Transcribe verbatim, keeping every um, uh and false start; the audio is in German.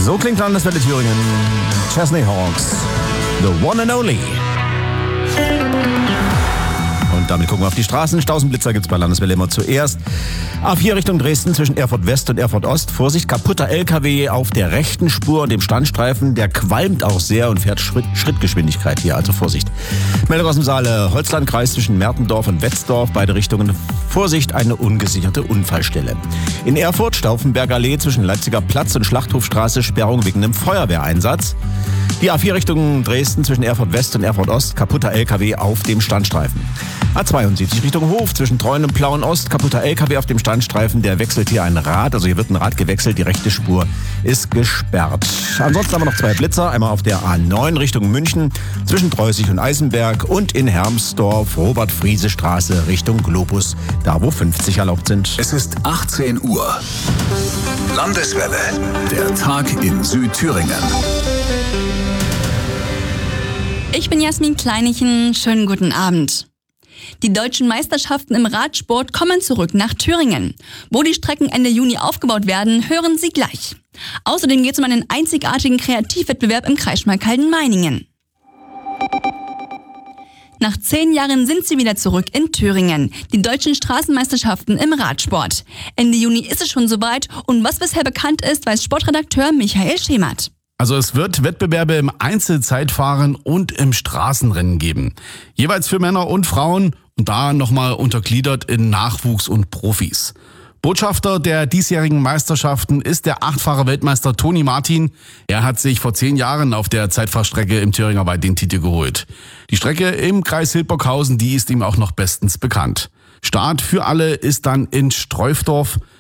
So klingt Landeswelle Thüringen. Chesney Hawks, the one and only. Und damit gucken wir auf die Straßen. Stausenblitzer gibt's bei Landeswelle immer zuerst. A vier Richtung Dresden zwischen Erfurt West und Erfurt Ost. Vorsicht, kaputter L K W auf der rechten Spur und dem Standstreifen. Der qualmt auch sehr und fährt Schritt, Schrittgeschwindigkeit hier, also Vorsicht. Meldung aus dem Saale, Holzlandkreis zwischen Mertendorf und Wetzdorf. Beide Richtungen. Vorsicht, eine ungesicherte Unfallstelle. In Erfurt, Stauffenberger Allee zwischen Leipziger Platz und Schlachthofstraße. Sperrung wegen einem Feuerwehreinsatz. Die A vier Richtung Dresden zwischen Erfurt West und Erfurt Ost. Kaputter L K W auf dem Standstreifen. A zweiundsiebzig Richtung Hof zwischen Treuen und Plauen Ost. Kaputter L K W auf dem Standstreifen. Der wechselt hier ein Rad. Also hier wird ein Rad gewechselt. Die rechte Spur ist gesperrt. Ansonsten haben wir noch zwei Blitzer. Einmal auf der A neun Richtung München zwischen Preußig und Eisenberg. Und in Hermsdorf Robert-Friese-Straße Richtung Globus. Da wo fünfzig erlaubt sind. Es ist achtzehn Uhr. Landeswelle. Der Tag in Südthüringen. Ich bin Jasmin Kleinichen. Schönen guten Abend. Die deutschen Meisterschaften im Radsport kommen zurück nach Thüringen. Wo die Strecken Ende Juni aufgebaut werden, hören Sie gleich. Außerdem geht es um einen einzigartigen Kreativwettbewerb im Kreis Schmalkalden-Meiningen. Nach zehn Jahren sind sie wieder zurück in Thüringen. Die deutschen Straßenmeisterschaften im Radsport. Ende Juni ist es schon soweit und was bisher bekannt ist, weiß Sportredakteur Michael Schemert. Also es wird Wettbewerbe im Einzelzeitfahren und im Straßenrennen geben. Jeweils für Männer und Frauen und da nochmal untergliedert in Nachwuchs und Profis. Botschafter der diesjährigen Meisterschaften ist der achtfache Weltmeister Toni Martin. Er hat sich vor zehn Jahren auf der Zeitfahrstrecke im Thüringer Wald den Titel geholt. Die Strecke im Kreis Hildburghausen, die ist ihm auch noch bestens bekannt. Start für alle ist dann in Streufdorf.